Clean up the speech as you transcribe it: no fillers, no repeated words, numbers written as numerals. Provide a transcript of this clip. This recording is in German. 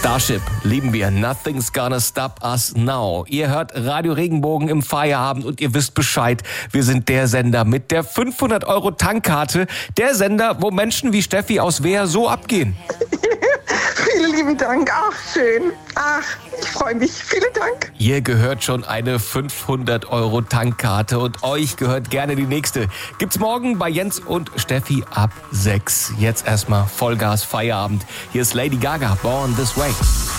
Starship lieben wir. Nothing's gonna stop us now. Ihr hört Radio Regenbogen im Feierabend und ihr wisst Bescheid. Wir sind der Sender mit der 500-Euro-Tankkarte. Der Sender, wo Menschen wie Steffi aus Wehr so abgehen. Vielen lieben Dank. Ach, schön. Ach, ich freue mich. Vielen Dank. Ihr gehört schon eine 500-Euro-Tankkarte und euch gehört gerne die nächste. Gibt's morgen bei Jens und Steffi ab 6. Jetzt erstmal Vollgas Feierabend. Hier ist Lady Gaga, Born This Way.